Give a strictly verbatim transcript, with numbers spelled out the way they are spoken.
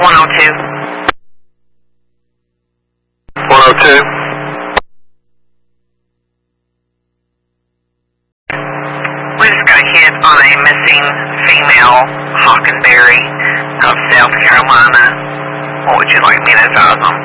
one oh two. one oh two. We just got a hit on a missing female Hockenberry of South Carolina. What would you like me to advise on?